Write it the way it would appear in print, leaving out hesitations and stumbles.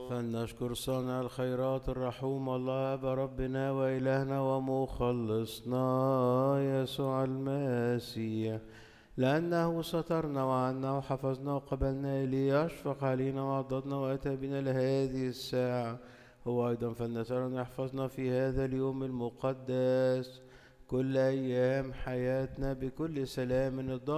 فلنشكر صانع الخيرات الرحوم الله أبا ربنا وإلهنا ومخلصنا يسوع المسيح، لأنه سترنا وعنا وحفظنا وقبلنا إليه، يشفق علينا وعضدنا وأتى بنا لهذه الساعة. هو أيضا فلنسأل يحفظنا في هذا اليوم المقدس كل أيام حياتنا بكل سلام الضامن